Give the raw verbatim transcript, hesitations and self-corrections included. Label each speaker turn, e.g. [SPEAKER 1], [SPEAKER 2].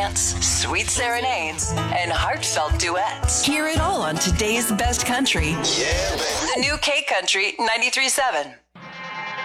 [SPEAKER 1] dance, sweet serenades, and heartfelt duets. Hear it all on today's best country.
[SPEAKER 2] Yeah, baby.
[SPEAKER 1] The new K Country ninety-three point seven.